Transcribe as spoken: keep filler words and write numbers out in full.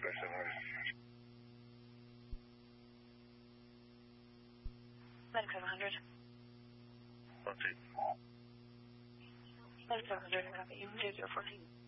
Medic seven hundred. Fourteen. Medic seven hundred, copy. zero zero fourteen.